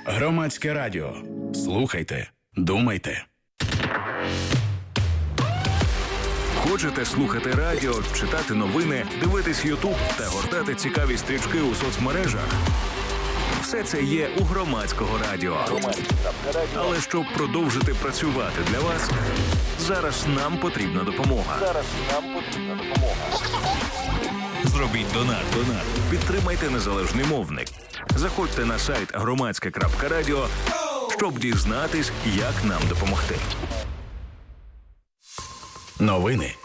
Громадське радіо. Слухайте, думайте. Хочете слухати радіо, читати новини, дивитись Ютуб та гортати цікаві стрічки у соцмережах? Все це є у Громадського радіо. Але щоб продовжити працювати для вас, зараз нам потрібна допомога. Зробіть донат. Підтримайте незалежний мовник. Заходьте на сайт громадське.радіо, щоб дізнатись, як нам допомогти. Новини